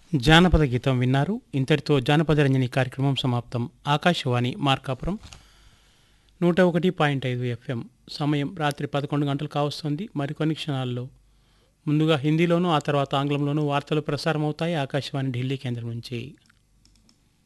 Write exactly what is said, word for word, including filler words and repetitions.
జానపద గీతం విన్నారు. ఇంతటితో జానపద రంజని కార్యక్రమం సమాప్తం. ఆకాశవాణి మార్కాపురం నూట ఒకటి పాయింట్ ఐదు ఎఫ్ఎం. సమయం రాత్రి పదకొండు గంటలు కావస్తుంది. మరికొన్ని క్షణాల్లో ముందుగా హిందీలోనూ ఆ తర్వాత ఆంగ్లంలోనూ వార్తలు ప్రసారమవుతాయి. ఆకాశవాణి ఢిల్లీ కేంద్రం నుంచి.